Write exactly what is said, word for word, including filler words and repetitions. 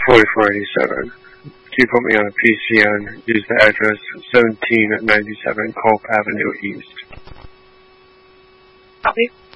forty-four eighty-seven. Can you put me on a P C N? Use the address seventeen ninety-seven Culp Avenue East. Copy.